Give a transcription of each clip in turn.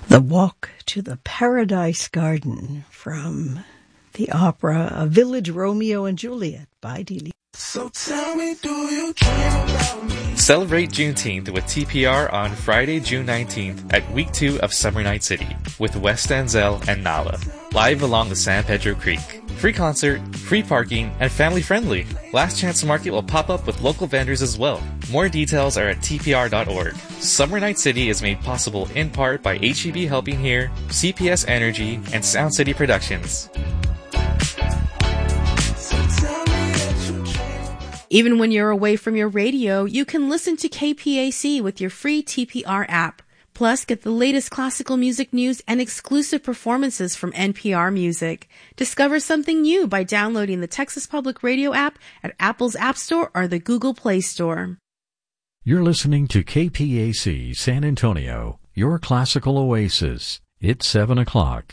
The Walk to the Paradise Garden from the opera A Village Romeo and Juliet by Delia. So tell me, do you care about me? Celebrate Juneteenth with TPR on Friday, June 19th at Week 2 of Summer Night City with Wes Denzel and Nala, live along the San Pedro Creek. Free concert, free parking, and family-friendly. Last Chance Market will pop up with local vendors as well. More details are at tpr.org. Summer Night City is made possible in part by HEB Helping Here, CPS Energy, and Sound City Productions. Even when you're away from your radio, you can listen to KPAC with your free TPR app. Plus, get the latest classical music news and exclusive performances from NPR Music. Discover something new by downloading the Texas Public Radio app at Apple's App Store or the Google Play Store. You're listening to KPAC San Antonio, your classical oasis. It's 7 o'clock.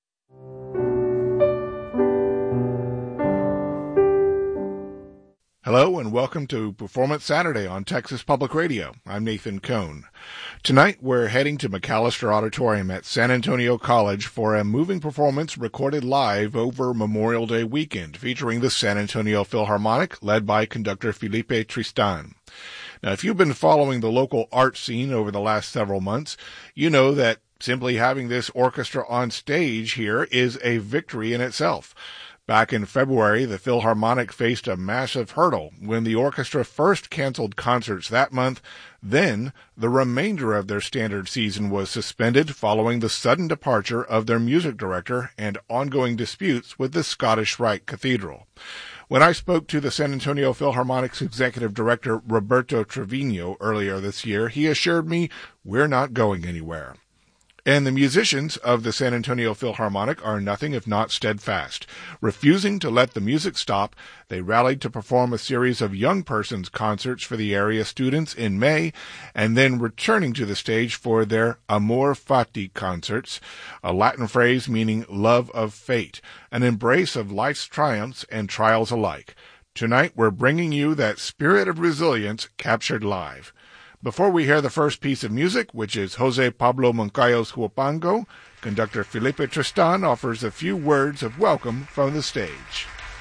Hello and welcome to Performance Saturday on Texas Public Radio. I'm Nathan Cohn. Tonight we're heading to McAllister Auditorium at San Antonio College for a moving performance recorded live over Memorial Day weekend featuring the San Antonio Philharmonic led by conductor Felipe Tristan. Now, if you've been following the local art scene over the last several months, you know that simply having this orchestra on stage here is a victory in itself. Back in February, the Philharmonic faced a massive hurdle when the orchestra first canceled concerts that month. Then, the remainder of their standard season was suspended following the sudden departure of their music director and ongoing disputes with the Scottish Rite Cathedral. When I spoke to the San Antonio Philharmonic's executive director, Roberto Trevino, earlier this year, he assured me we're not going anywhere. And the musicians of the San Antonio Philharmonic are nothing if not steadfast. Refusing to let the music stop, they rallied to perform a series of young persons concerts for the area students in May, and then returning to the stage for their Amor Fati concerts, a Latin phrase meaning love of fate, an embrace of life's triumphs and trials alike. Tonight we're bringing you that spirit of resilience captured live. Before we hear the first piece of music, which is Jose Pablo Moncayo's Huapango, conductor Felipe Tristan offers a few words of welcome from the stage.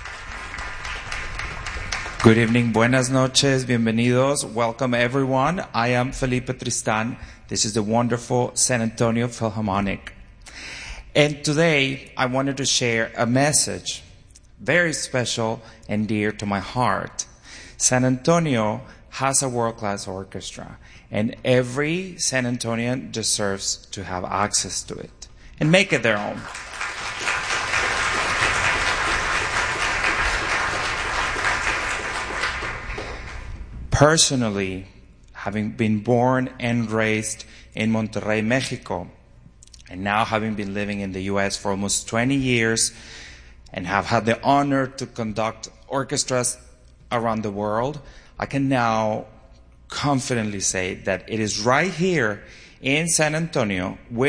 Good evening, buenas noches, bienvenidos, welcome everyone. I am Felipe Tristan. This is the wonderful San Antonio Philharmonic. And today I wanted to share a message very special and dear to my heart. San Antonio has a world-class orchestra, and every San Antonian deserves to have access to it and make it their own. Personally, having been born and raised in Monterrey, Mexico, and now having been living in the U.S. for almost 20 years and have had the honor to conduct orchestras around the world, I can now confidently say that it is right here in San Antonio with